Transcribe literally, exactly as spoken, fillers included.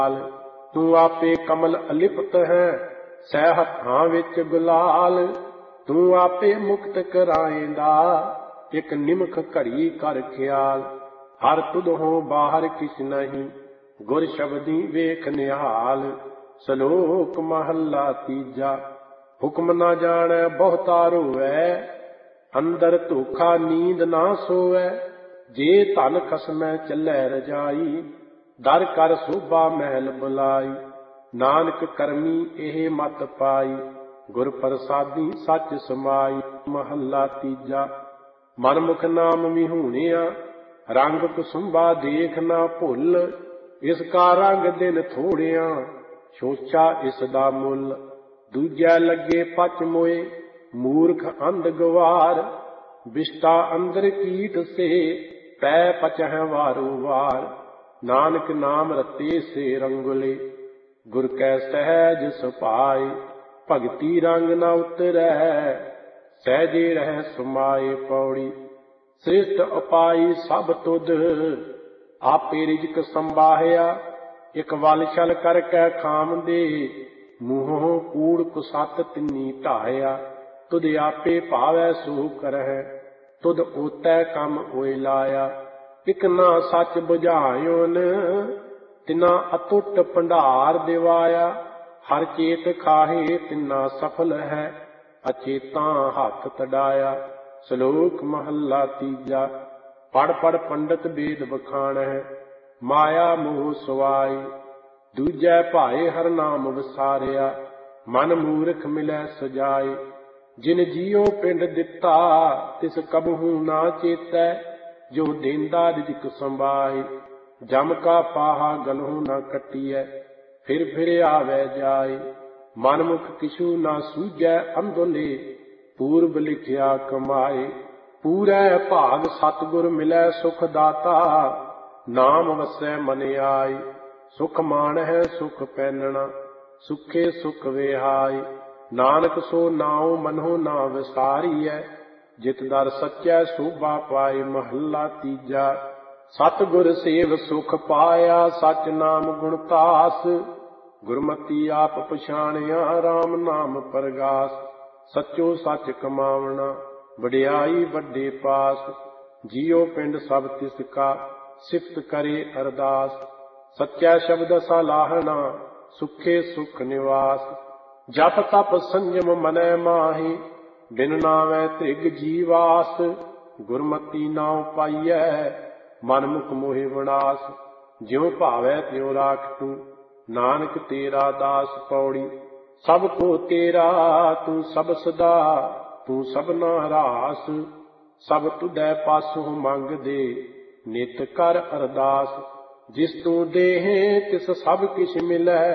ਤੂੰ ਆਪੇ ਕਮਲ ਅਲਿਪਤ ਹੈ, ਸਹਿ ਹੱਥਾਂ ਵਿੱਚ ਗੁਲਾਲ। ਤੂੰ ਆਪੇ ਮੁਕਤ ਕਰਾਏਂਦਾ, ਇੱਕ ਨਿਮਖ ਘੜੀ ਕਰ ਖਿਆਲ। ਹਰ ਤੁਧੋਂ ਬਾਹਰ ਕਿਛ ਨਹੀਂ, ਗੁਰ ਸ਼ਬਦੀ ਵੇਖ ਨਿਹਾਲ। ਸ਼ਲੋਕ ਮਹੱਲਾ ਤੀਜਾ। ਹੁਕਮ ਨਾ ਜਾਣੈ ਬਹੁਤਾ ਰੋਵੈ, ਅੰਦਰ ਧੋਖਾ ਨੀਂਦ ਨਾ ਸੋਵੈ। ਜੇ ਧਨ ਖਸਮੈ ਚੱਲੈ ਰਜਾਈ, ਦਰ ਕਰ ਸੋਭਾ ਮਹਿਲ ਬੁਲਾਈ। ਨਾਨਕ ਕਰਮੀ ਇਹ ਮਤ ਪਾਈ, ਗੁਰ ਪ੍ਰਸਾਦੀ ਸੱਚ ਸਮਾਈ। ਮਹੱਲਾ ਤੀਜਾ। ਮਨਮੁਖ ਨਾਮ ਵਿਹੂਣਿਆ, ਰੰਗ ਕੁਸੁੰਬਾ ਦੇਖ ਨਾ ਭੁੱਲ। ਇਸ ਕਾ ਰੰਗ ਦਿਨ ਥੋੜਿਆ, ਸੋਚਾ ਇਸ ਦਾ ਮੁੱਲ। ਦੂਜੈ ਲੱਗੇ ਪਚ ਮੋਏ, ਮੂਰਖ ਅੰਧ ਗਵਾਰ। ਬਿਸ਼ਟਾ ਅੰਦਰ ਕੀਟ ਸੇ, ਪੈ ਪਚਹਿ ਵਾਰੋ ਵਾਰ। ਨਾਨਕ ਨਾਮ ਰਤੇ ਸੇ ਰੰਗੁਲੇ, ਗੁਰ ਕੈ ਸਹਿਜ ਸੁਭਾਏ। ਭਗਤੀ ਰੰਗ ਨਾ ਉਤਰੈ, ਸਹਿਜੇ ਰਹਿ ਸਮਾਏ। ਪੌੜੀ। ਸ੍ਰਿਸ਼ਟ ਉਪਾਈ ਸਭ ਤੁਧ, ਆਪੇ ਰਿਜਕ ਸੰਬਾਹਿਆ। ਇੱਕ ਵਲ ਛਲ ਕਰਕੇ ਖਾਮ ਦੇ, ਮੂੰਹੋਂ ਕੂੜ ਕੁਸੱਤ ਤਿੰਨੀ ਢਾਹਿਆ। ਤੁਧ ਆਪੇ ਭਾਵੈ ਸੋ ਕਰਹਿ, ਤੁਧ ਓਤੈ ਕੰਮ ਓਇ ਲਾਇਆ। ਇਕ ਨਾ ਸੱਚ ਬੁਝਾਇਓਨ, ਤਿਨਾ ਅਤੁੱਟ ਭੰਡਾਰ ਦਿਵਾਇਆ। ਹਰ ਚੇਤ ਖਾਹੇ ਤਿਨਾ ਸਫਲ ਹੈ, ਅਚੇਤਾਂ ਹੱਥ ਤਡਾਇਆ। ਸ਼ਲੋਕ ਮਹੱਲਾ ਤੀਜਾ। ਪੜ ਪੜ ਪੰਡਤ ਵੇਦ ਬਖਾਣਹਿ, ਮਾਇਆ ਮੋਹ ਸੁਆਈ। ਦੂਜੈ ਭਾਏ ਹਰ ਨਾਮ ਵਿਸਾਰਿਆ, ਮਨ ਮੂਰਖ ਮਿਲੈ ਸਜਾਏ। ਜਿਨ ਜੀਉ ਪਿੰਡ ਦਿੱਤਾ, ਤਿਸ ਕਬਹੂ ਨਾ ਚੇਤੈ। ਜੋ ਦੇਂਦਾ ਰਿਜਕ ਸੰਭਾਏ, ਜਮ ਕਾ ਪਾਹਾ ਗਲਹੂ ਨਾ ਕੱਟੀਐ। ਫਿਰ ਫਿਰ ਆਵੈ ਜਾਏ, ਮਨਮੁਖ ਕਿਛੂ ਨਾ ਸੂਝੈ ਅੰਧੋਲੇ। ਪੂਰਬ ਲਿਖਿਆ ਕਮਾਏ, ਪੂਰੈ ਭਾਗ ਸਤਿਗੁਰ ਮਿਲੈ ਸੁਖ ਦਾਤਾ। ਨਾਮ ਵਸੈ ਮਨ ਆਈ, ਸੁਖ ਮਾਣਹਿ ਸੁਖ ਪੈਨਣਾ। ਸੁਖੇ ਸੁਖ ਵਿਹਾਈ, ਨਾਨਕ ਸੋ ਨਾਉ ਮਨਹੁ ਨਾ ਵਿਸਾਰੀਐ। ਜਿਤ ਦਰ ਸੱਚੈ ਸੋਭਾ ਪਾਈ। ਮਹੱਲਾ ਤੀਜਾ। ਸਤਿਗੁਰ ਸੇਵ ਸੁਖ ਪਾਇਆ, ਸਚ ਨਾਮ ਗੁਣ ਤਾਸ। ਗੁਰਮਤੀ ਆਪ ਪਛਾਣਿਆ, ਰਾਮ ਨਾਮ ਪਰਗਾਸ। ਸੱਚੋ ਸੱਚ ਕਮਾਵਣਾ, ਵਡਿਆਈ ਵੱਡੇ ਪਾਸ। ਜੀਉ ਪਿੰਡ ਸਭ ਤਿਸ ਕਾ, ਸਿਫਤ ਕਰੇ ਅਰਦਾਸ। ਸੱਚੈ ਸ਼ਬਦ ਸਲਾਹਣਾ, ਸੁਖੇ ਸੁਖ ਨਿਵਾਸ। ਜਪ ਤਪ ਸੰਜਮ ਮਨੈ ਮਾਹੀ, ਬਿਨ ਨਾਵੈ ਤ੍ਰਿਗ ਜੀਵਾਸ। ਗੁਰਮਤੀ ਨਾਉ ਪਾਈਐ, ਮਨ ਮੁਖ ਮੋਹਿ ਵਿਨਾਸ਼। ਜਿਉ ਭਾਵੈ ਤਿਉ ਰਾਖ ਤੂੰ, ਨਾਨਕ ਤੇਰਾ ਦਾਸ। ਪੌੜੀ। ਸਭ ਕੋ ਤੇਰਾ ਤੂੰ ਸਭ ਸਦਾ, ਤੂੰ ਸਭਨਾ ਰਾਸ। ਸਭ ਤੁਧੈ ਪਾਸੋਂ ਮੰਗਦੇ, ਨਿਤ ਕਰ ਅਰਦਾਸ। ਜਿਸ ਤੂੰ ਦੇਹੇ ਤਿਸ ਸਭ ਕਿਛ ਮਿਲੈ,